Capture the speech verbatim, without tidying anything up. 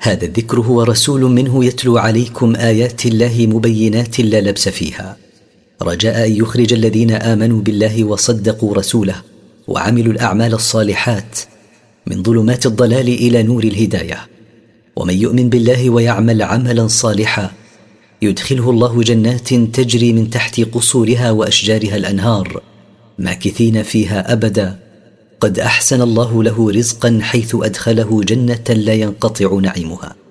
هذا الذكر هو رسول منه يتلو عليكم آيات الله مبينات لا لبس فيها، رجاء أن يخرج الذين آمنوا بالله وصدقوا رسوله وعملوا الأعمال الصالحات من ظلمات الضلال إلى نور الهداية. ومن يؤمن بالله ويعمل عملا صالحا يدخله الله جنات تجري من تحت قصورها وأشجارها الأنهار ماكثين فيها أبدا، قد أحسن الله له رزقا حيث أدخله جنة لا ينقطع نعيمها.